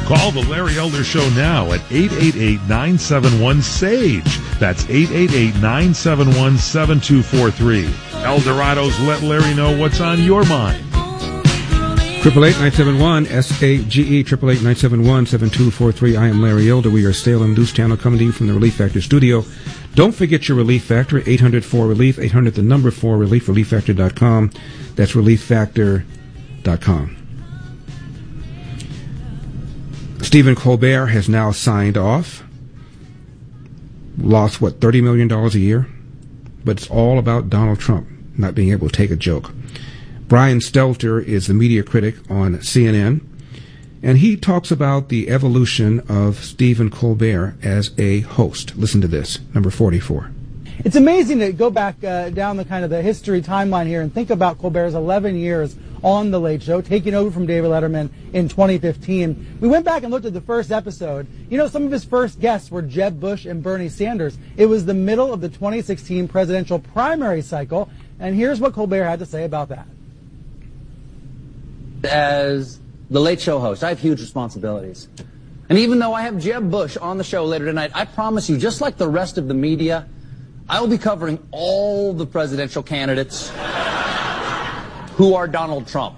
Call the Larry Elder Show now at 888-971-SAGE. That's 888-971-7243. Eldorado's Let Larry Know What's on Your Mind. 888-971-SAGE, 888-971-7243. I am Larry Elder. We are Salem News Channel coming to you from the Relief Factor studio. Don't forget your Relief Factor, 800-4RELIEF, 800 the number 4RELIEF, ReliefFactor.com. That's ReliefFactor.com. Stephen Colbert has now signed off. Lost, $30 million a year? But it's all about Donald Trump not being able to take a joke. Brian Stelter is the media critic on CNN, and he talks about the evolution of Stephen Colbert as a host. Listen to this, number 44. It's amazing to go back down the kind of the history timeline here and think about Colbert's 11 years on The Late Show, taking over from David Letterman in 2015. We went back and looked at the first episode. You know, some of his first guests were Jeb Bush and Bernie Sanders. It was the middle of the 2016 presidential primary cycle, and here's what Colbert had to say about that. As the Late Show host, I have huge responsibilities. And even though I have Jeb Bush on the show later tonight, I promise you, just like the rest of the media, I will be covering all the presidential candidates who are Donald Trump.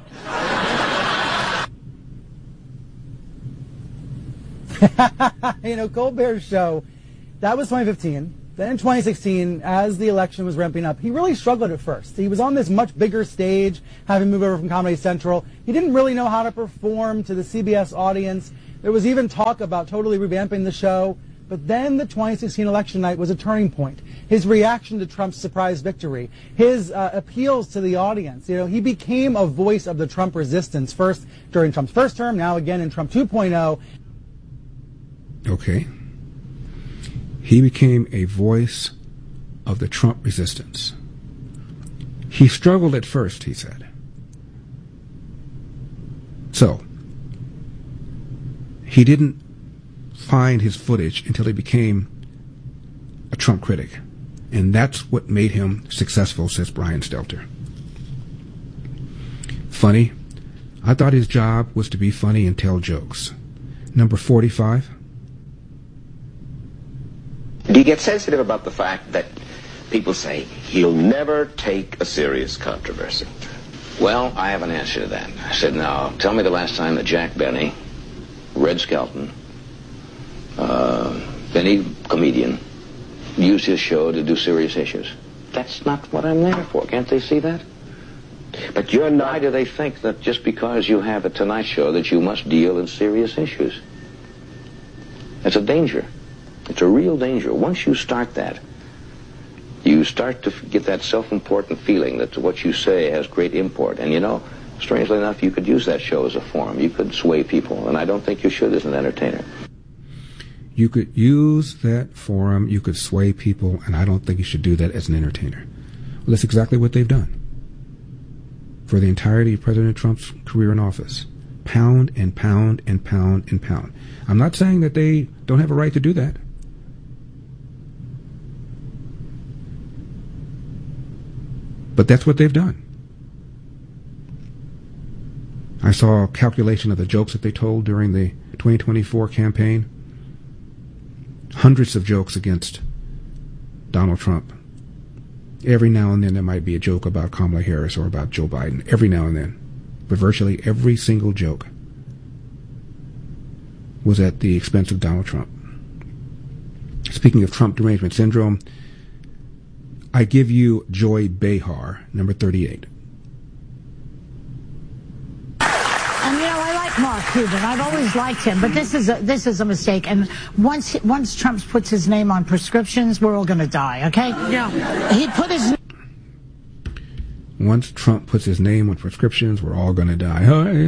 You know, Colbert's show, that was 2015. Then in 2016, as the election was ramping up, he really struggled at first. He was on this much bigger stage, having moved over from Comedy Central. He didn't really know how to perform to the CBS audience. There was even talk about totally revamping the show. But then the 2016 election night was a turning point. His reaction to Trump's surprise victory, his appeals to the audience. You know, he became a voice of the Trump resistance, first during Trump's first term, now again in Trump 2.0. Okay. He became a voice of the Trump resistance. He struggled at first, he said. So, he didn't find his footage until he became a Trump critic. And that's what made him successful, says Brian Stelter. Funny? I thought his job was to be funny and tell jokes. Number 45. Do you get sensitive about the fact that people say he'll never take a serious controversy? Well, I have an answer to that. I said, now, tell me the last time that Jack Benny, Red Skelton, any comedian, used his show to do serious issues. That's not what I'm there for. Can't they see that? But you're not... Why do they think that just because you have a Tonight Show that you must deal in serious issues? It's a danger. It's a real danger. Once you start that, you start to get that self-important feeling that what you say has great import. And you know, strangely enough, you could use that show as a forum. You could sway people, and I don't think you should as an entertainer. You could use that forum, you could sway people, and I don't think you should do that as an entertainer. Well, that's exactly what they've done for the entirety of President Trump's career in office. Pound and pound and pound and pound. I'm not saying that they don't have a right to do that. But that's what they've done. I saw a calculation of the jokes that they told during the 2024 campaign. Hundreds of jokes against Donald Trump. Every now and then there might be a joke about Kamala Harris or about Joe Biden. Every now and then. But virtually every single joke was at the expense of Donald Trump. Speaking of Trump derangement syndrome, I give you Joy Behar, number 38. Mark Cuban. I've always liked him, but this is a mistake. And once Trump puts his name on prescriptions, we're all going to die. Okay? Yeah. He put his. Once Trump puts his name on prescriptions, we're all going to die.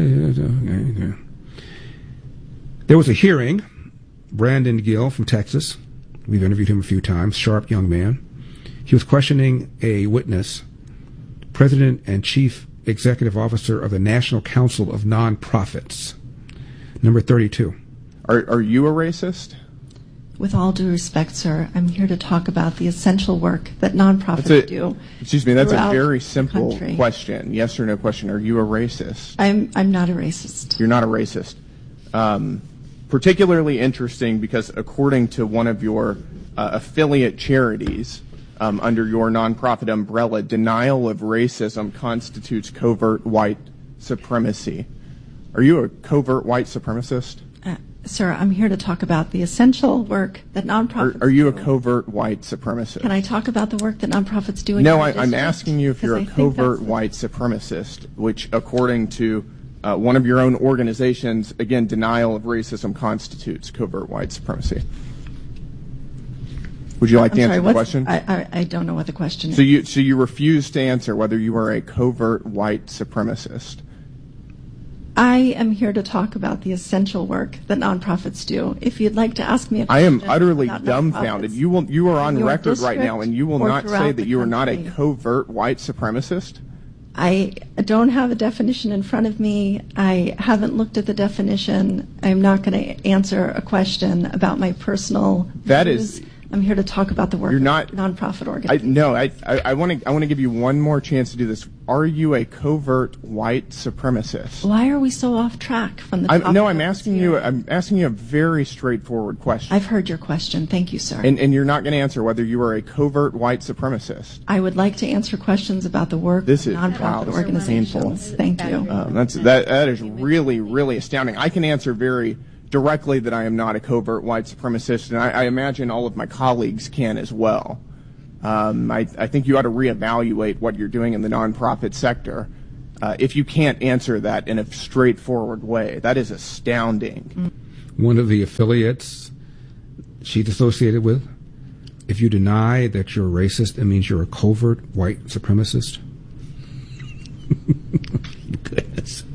There was a hearing. Brandon Gill from Texas. We've interviewed him a few times. Sharp young man. He was questioning a witness, President and Chief Executive Officer of the National Council of Nonprofits. Number 32. Are you a racist? With all due respect, sir, I'm here to talk about the essential work that nonprofits do. Excuse me, that's a very simple question. Yes or no question. Are you a racist? I'm not a racist. You're not a racist. particularly interesting because according to one of your affiliate charities under your nonprofit umbrella, denial of racism constitutes covert white supremacy. Are you a covert white supremacist? Sir, I'm here to talk about the essential work that nonprofits do. Are you a covert white supremacist? Can I talk about the work that nonprofits do? No, I'm asking you if you're a covert white supremacist, which according to one of your own organizations, again, denial of racism constitutes covert white supremacy. Would you like to answer the question? I don't know what the question is. So you refuse to answer whether you are a covert white supremacist? I am here to talk about the essential work that nonprofits do. If you'd like to ask me a question, I am utterly dumbfounded. You are on record right now, and you will not say that you are not a covert white supremacist? I don't have a definition in front of me. I haven't looked at the definition. I'm not going to answer a question about my personal views. I'm here to talk about the work of nonprofit organizations. I want to give you one more chance to do this. Are you a covert white supremacist? Why are we so off track from the topic? I'm asking you a very straightforward question. I've heard your question. Thank you, sir. And you're not going to answer whether you are a covert white supremacist. I would like to answer questions about the work of nonprofit organizations. Thank you. That is really, really astounding. I can answer very directly that I am not a covert white supremacist, and I imagine all of my colleagues can as well. I think you ought to reevaluate what you're doing in the nonprofit sector if you can't answer that in a straightforward way. That is astounding. One of the affiliates she's associated with, if you deny that you're a racist, it means you're a covert white supremacist. Goodness.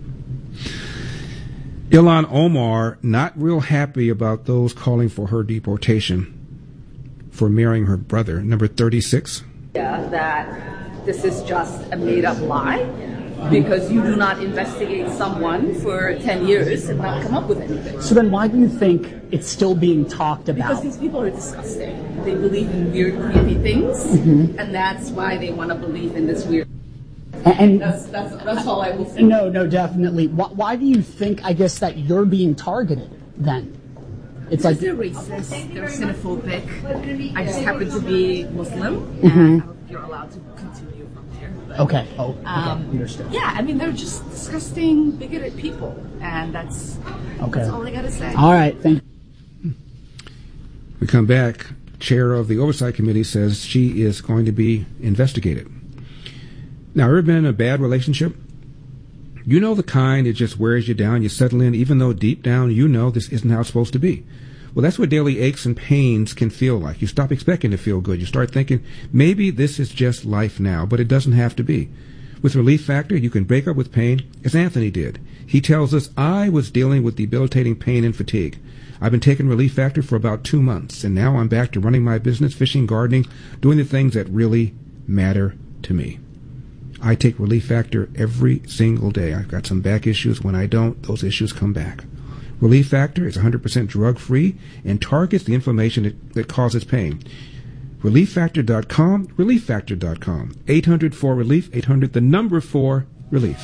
Ilhan Omar not real happy about those calling for her deportation for marrying her brother. Number 36. That this is just a made-up lie because you do not investigate someone for 10 years and not come up with anything. So then why do you think it's still being talked about? Because these people are disgusting. They believe in weird, creepy things, and that's why they want to believe in this weird. And that's all I will say. No, definitely. Why do you think, I guess, that you're being targeted then? It's like they're racist, they're xenophobic. I just happen to be Muslim, and I hope you're allowed to continue from there. But, okay. Understood. Yeah, I mean, they're just disgusting, bigoted people, and that's all I gotta say. All right, thank you. We come back. Chair of the Oversight Committee says she is going to be investigated. Now, ever been in a bad relationship? You know the kind that just wears you down, you settle in, even though deep down you know this isn't how it's supposed to be. Well, that's what daily aches and pains can feel like. You stop expecting to feel good. You start thinking, maybe this is just life now, but it doesn't have to be. With Relief Factor, you can break up with pain, as Anthony did. He tells us, I was dealing with debilitating pain and fatigue. I've been taking Relief Factor for about 2 months, and now I'm back to running my business, fishing, gardening, doing the things that really matter to me. I take Relief Factor every single day. I've got some back issues. When I don't, those issues come back. Relief Factor is 100% drug-free and targets the inflammation that causes pain. ReliefFactor.com, ReliefFactor.com. 800-4-RELIEF, 800, the number 4, relief.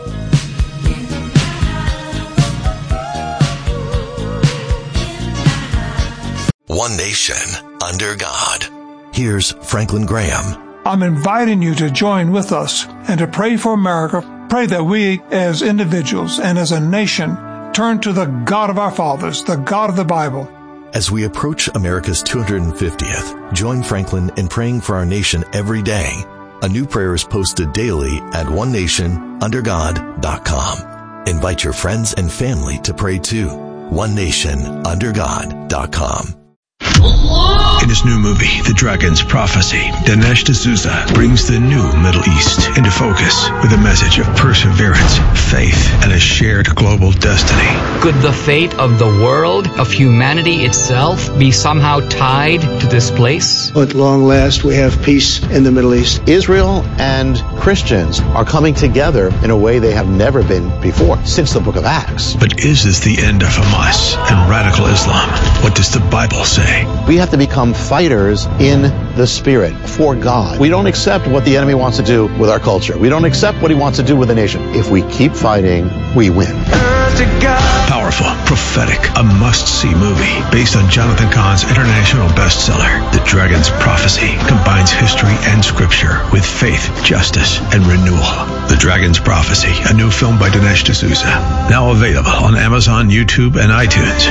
One nation, under God. Here's Franklin Graham. I'm inviting you to join with us and to pray for America. Pray that we, as individuals and as a nation, turn to the God of our fathers, the God of the Bible. As we approach America's 250th, join Franklin in praying for our nation every day. A new prayer is posted daily at onenationundergod.com. Invite your friends and family to pray too. onenationundergod.com. In his new movie, The Dragon's Prophecy, Dinesh D'Souza brings the new Middle East into focus with a message of perseverance, faith, and a shared global destiny. Could the fate of the world, of humanity itself, be somehow tied to this place? At long last, we have peace in the Middle East. Israel and Christians are coming together in a way they have never been before, since the book of Acts. But is this the end of Hamas and radical Islam? What does the Bible say? We have to become fighters in the Spirit for God. We don't accept what the enemy wants to do with our culture. We don't accept what he wants to do with the nation. If we keep fighting, we win. Powerful, profound prophetic, a must-see movie based on Jonathan Cahn's international bestseller, The Dragon's Prophecy, combines history and scripture with faith, justice, and renewal. The Dragon's Prophecy, a new film by Dinesh D'Souza, now available on Amazon, YouTube, and iTunes.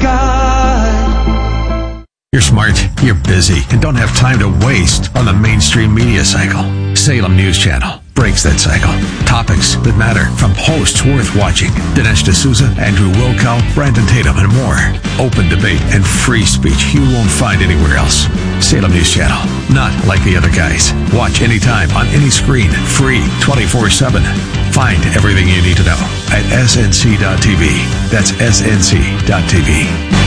You're smart, you're busy, and don't have time to waste on the mainstream media cycle. Salem News Channel breaks that cycle. Topics that matter from hosts worth watching. Dinesh D'Souza, Andrew Wilkow, Brandon Tatum, and more. Open debate and free speech you won't find anywhere else. Salem News Channel. Not like the other guys. Watch anytime on any screen. Free 24/7. Find everything you need to know at snc.tv. That's snc.tv.